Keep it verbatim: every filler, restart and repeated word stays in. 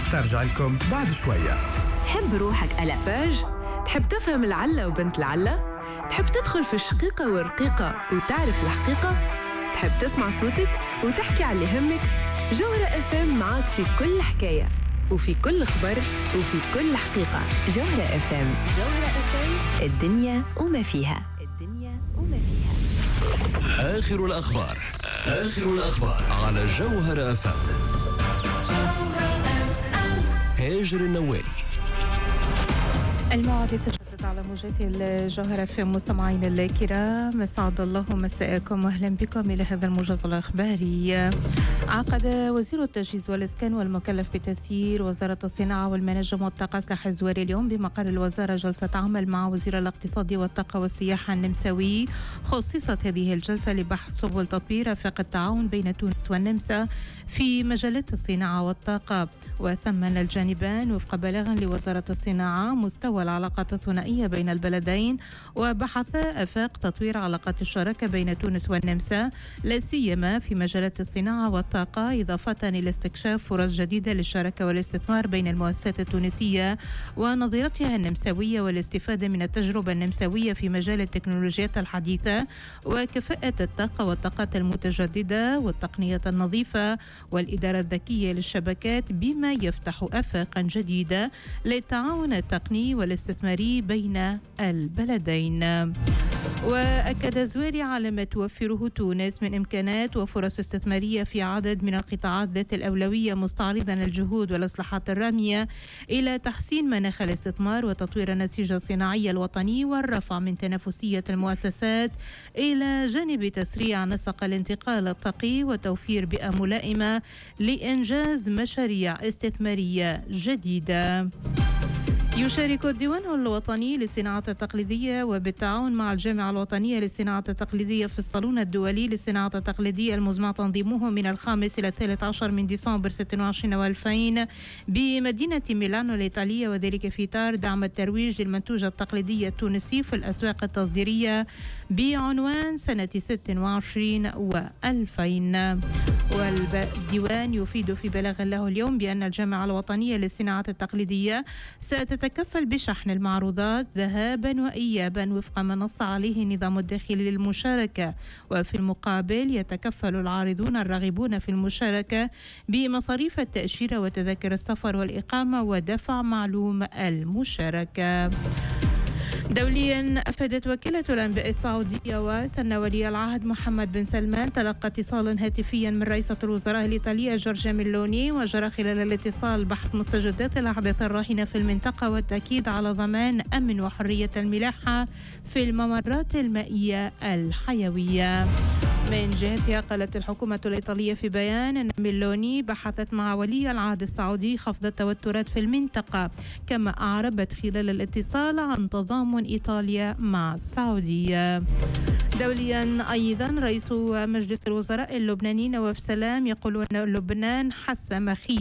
ترجع لكم بعد شوية. تحب روحك ألا باج؟ تحب تفهم العلة وبنت العلة؟ تحب تدخل في الشقيقة والرقيقة وتعرف الحقيقة؟ تحب تسمع صوتك وتحكي على اللي يهمك؟ جوهرة اف ام معك في كل حكاية وفي كل خبر وفي كل حقيقة. جوهرة اف ام، جوهرة اف ام، الدنيا وما فيها، الدنيا وما فيها. آخر الأخبار، آخر الأخبار على جوهرة اف ام. هاجر النوالي. الموعد يتجدد على موجات الجوهرة في مستمعين الكرام، اسعد الله مساءكم واهلا بكم الى هذا الموجز الاخباري. عقد وزير التجهيز والاسكان والمكلف بتسيير وزارة الصناعة والمناجم والطاقة سلاح الزويري اليوم بمقر الوزارة جلسة عمل مع وزير الاقتصاد والطاقة والسياحة النمساوي. خصصت هذه الجلسة لبحث سبل تطوير آفاق التعاون بين تونس والنمسا في مجالات الصناعة والطاقة. وثمن الجانبان وفق بلاغ لوزارة الصناعة مستوى العلاقات الثنائية بين البلدين، وبحث آفاق تطوير علاقات الشراكة بين تونس والنمسا لا سيما في مجالات الصناعة والطاقة، إضافة إلى استكشاف فرص جديدة للشراكة والاستثمار بين المؤسسات التونسية ونظيرتها النمساوية والاستفادة من التجربة النمساوية في مجال التكنولوجيات الحديثة وكفاءة الطاقة والطاقات المتجددة والتقنية النظيفة والإدارة الذكية للشبكات، بما يفتح آفاقا جديدة للتعاون التقني والاستثماري بين البلدين. وأكد الزويري على ما توفره تونس من إمكانات وفرص استثمارية في عدد من القطاعات ذات الأولوية، مستعرضا الجهود والإصلاحات الرامية إلى تحسين مناخ الاستثمار وتطوير النسيج الصناعي الوطني والرفع من تنافسية المؤسسات إلى جانب تسريع نسق الانتقال الطاقي وتوفير بيئة ملائمة لإنجاز مشاريع استثمارية جديدة. يشارك الديوان الوطني للصناعة التقليدية وبالتعاون مع الجامعة الوطنية للصناعة التقليدية في الصالون الدولي للصناعة التقليدية المزمع تنظيمه من الخامس إلى الثالث عشر من ديسمبر ستة وعشرين وألفين بمدينة ميلانو الإيطالية، وذلك في إطار دعم الترويج للمنتوج التقليدي التونسي في الأسواق التصديرية بعنوان سنة ستة وعشرين وألفين. والديوان يفيد في بلاغ له اليوم بأن الجامعة الوطنية للصناعة التقليدية ستتكفل بشحن المعروضات ذهابا وإيابا وفق ما نص عليه النظام الداخلي للمشاركة، وفي المقابل يتكفل العارضون الراغبون في المشاركة بمصاريف التأشيرة وتذاكر السفر والإقامة ودفع معلوم المشاركة. دوليا، أفادت وكالة الأنباء السعودية وسن ولي العهد محمد بن سلمان تلقى اتصالا هاتفيا من رئيسة الوزراء الإيطالية جورجيا ميلوني، وجرى خلال الاتصال بحث مستجدات الأحداث الراهنة في المنطقة والتأكيد على ضمان أمن وحرية الملاحة في الممرات المائية الحيوية. من جهتها قالت الحكومة الإيطالية في بيان أن ميلوني بحثت مع ولي العهد السعودي خفض التوترات في المنطقة، كما أعربت خلال الاتصال عن تضامن إيطاليا مع السعودية. دوليا أيضا، رئيس مجلس الوزراء اللبناني نواف سلام يقول أن لبنان حسم خيار